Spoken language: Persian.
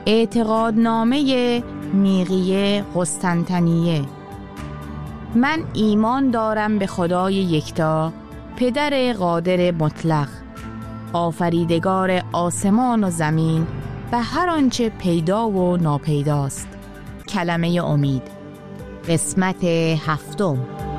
اعتقادنامه نیقیه قسطنطنیه. من ایمان دارم به خدای یکتا، پدر قادر مطلق، آفریدگار آسمان و زمین و هر آنچه پیدا و ناپیداست. کلمه امید، قسمت 7.